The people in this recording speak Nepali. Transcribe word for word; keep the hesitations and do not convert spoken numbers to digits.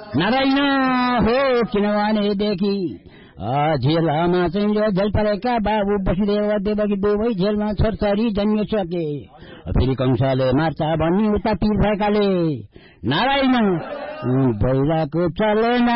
नारायण हो किनभनेदेखि जेलमा चाहिँ जेल परेका बाबु वसुदेव देवकी दुवै जेलमा छोरछोरी जन्मिसके फेरि कंसले मार्छ भन्ने उता पीर भएकाले नारायण भैराको चलेन